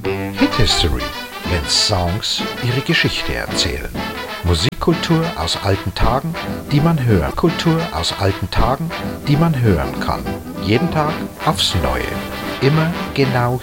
Hit History, wenn Songs ihre Geschichte erzählen. Musikkultur aus alten Tagen, die man hören. Kultur aus alten Tagen, die man hören kann. Jeden Tag aufs Neue. Immer genau